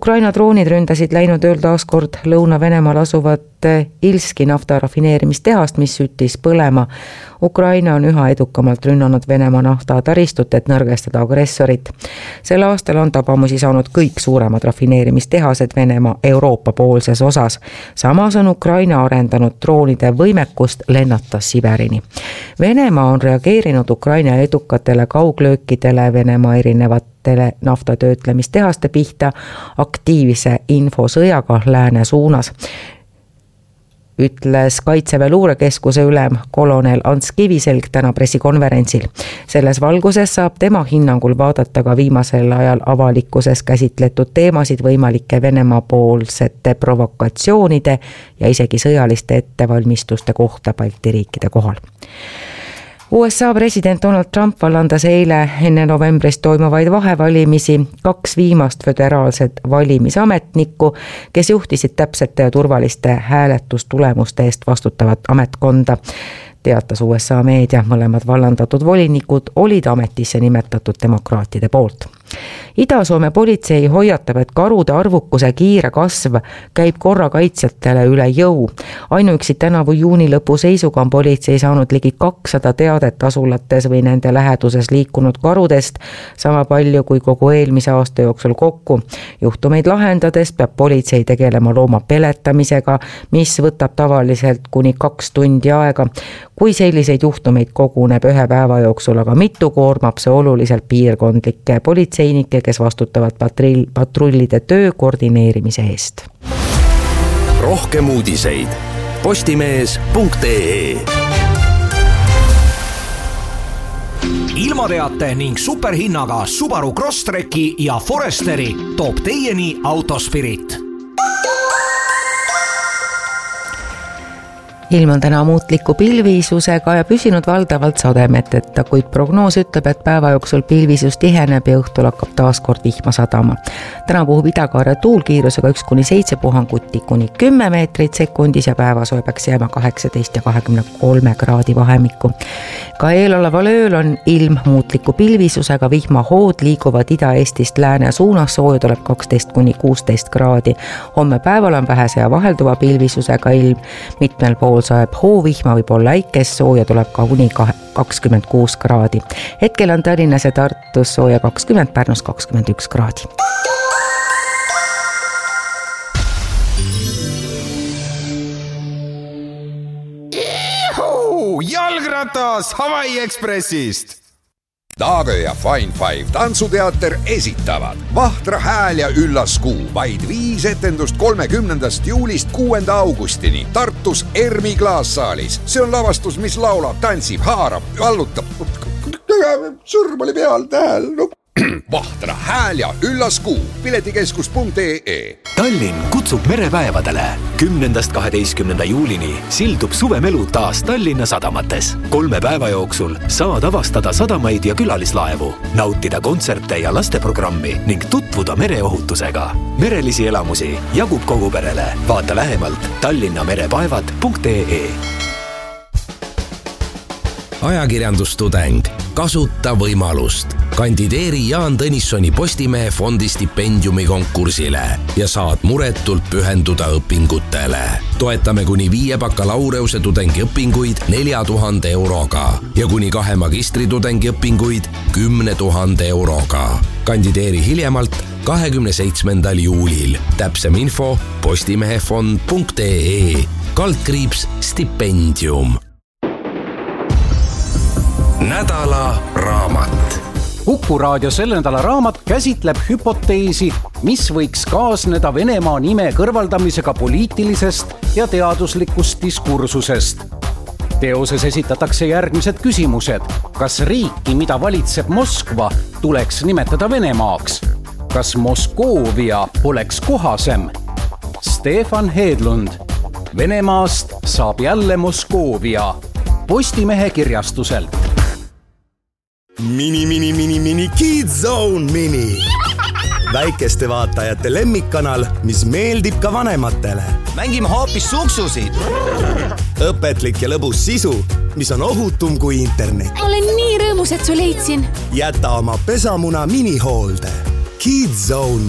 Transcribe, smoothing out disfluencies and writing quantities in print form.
Ukraina droonid ründasid läinud ööl taaskord Lõuna-Venemaal asuvat Ilski nafta rafineerimistehast, mis süttis põlema. Ukraina on üha edukamalt rünnanud Venemaa naftataristut, et nõrgestada agressorit. Sel aastal on tabamusi saanud kõik suuremad rafineerimistehased Venemaa Euroopa poolses osas. Samas on Ukraina arendanud droonide võimekust lennata Siberini. Venemaa on reageerinud Ukraina edukatele kauglöökidele Venemaa erinevatele naftatöötlemistehaste pihta aktiivse infosõjaga lääne suunas, ütles Kaitseväe luurekeskuse ülem kolonel Ants Kiviselg täna pressikonverentsil. Selles valguses saab tema hinnangul vaadata ka viimasel ajal avalikkuses käsitletud teemasid võimalike Venemaa poolsete provokatsioonide ja isegi sõjaliste ettevalmistuste kohta Balti riikide kohal. USA president Donald Trump vallandas eile enne novembris toimuvaid vahevalimisi 2 viimast föderaalset valimisametnikku, kes juhtisid täpsete ja turvaliste hääletustulemuste eest vastutavat ametkonda. Teatas USA meedia, mõlemad vallandatud volinikud olid ametisse nimetatud demokraatide poolt. Ida-Soome politsei hoiatab, et karude arvukuse kiire kasv käib korrakaitsjatele üle jõu. Ainuüksi tänavu juuni lõpu seisuga on politsei saanud ligi 200 teadet asulates või nende läheduses liikunud karudest, sama palju kui kogu eelmise aasta jooksul kokku. Juhtumeid lahendades peab politsei tegelema looma peletamisega, mis võtab tavaliselt kuni 2 tundi aega. Kui selliseid juhtumeid koguneb 1 päeva jooksul aga mitu, koormab see oluliselt piirkondlikke politseinikke, kes vastutavad patrullide töö koordineerimise eest. Rohkem uudiseid postimees.ee. Ilmateate ning superhinnaga Subaru Crosstreki ja Foresteri toob teieni Autospirit. Ilm on täna muutliku pilvisusega ja püsinud valdavalt sademeteta, kuid prognoos ütleb, et päeva jooksul pilvisus tiheneb ja õhtul hakkab taaskord vihma sadama. Täna puhub idakaare tuul kiirusega 1-7 puhanguti kuni 10 meetrit sekundis ja päevasoe peaks jääma 18 ja 23 kraadi vahemikku. Ka eeloleval ööl on ilm muutliku pilvisusega, vihmahood liiguvad Ida-Eestist lääne suunas, sooja tuleb 12-16 kraadi. Homme päeval on vähese ja vahelduva pilvisusega ilm, mitmel pool saeb hoovihma või läikes, sooja tuleb ka kuni 26 kraadi. Hetkel on Tallinnas ja Tartus sooja 20, Pärnus 21 kraadi. Jalgratas Hawaii Expressist! Daagö ja Fine Five tantsuteater esitavad Vahtra hääl ja üllas kuu. Vaid 5 etendust 30. juulist 6. augustini Tartus Ermi klaassaalis. See on lavastus, mis laulab, tantsib, haarab, vallutab. Sõrm oli peal tähel. Vahtra hääl ja üllas kuu. Piletikeskus.ee. Tallinn kutsub merepäevadele. 10.–12. juulini sildub suvemelu taas Tallinna sadamates. 3 päeva jooksul saad avastada sadamaid ja külalislaevu, nautida kontserte ja lasteprogrammi ning tutvuda mereohutusega. Merelisi elamusi jagub kogu perele. Vaata lähemalt tallinnamerepäevad.ee. Ajakirjandustudeng, kasuta võimalust. Kandideeri Jaan Tõnissoni Postimehe fondi stipendiumi konkursile ja saad muretult pühenduda õpingutele. Toetame kuni 5 bakalaureuse tudengiõpinguid 4000 euroga ja kuni 2 magistritudengi õpinguid 10 000 euroga. Kandideeri hiljemalt 27. juulil. Täpsem info postimehefond.ee /stipendium. Nädala raamat. Kuku raadio selle nädala raamat käsitleb hüpoteesi, mis võiks kaasneda Venemaa nime kõrvaldamisega poliitilisest ja teaduslikust diskursusest. Teoses esitatakse järgmised küsimused. Kas riiki, mida valitseb Moskva, tuleks nimetada Venemaaks? Kas Moskoovia oleks kohasem? Stefan Hedlund. Venemaast saab jälle Moskoovia. Postimehe kirjastuselt. Mini Kids Zone Mini. Väikeste vaatajate lemmikkanal, mis meeldib ka vanematele. Mängime hoopis suksusid. Õpetlik ja lõbus sisu, mis on ohutum kui internet. Olen nii rõõmus, et su leidsin. Jäta oma pesamuna minihoolde. Kids Zone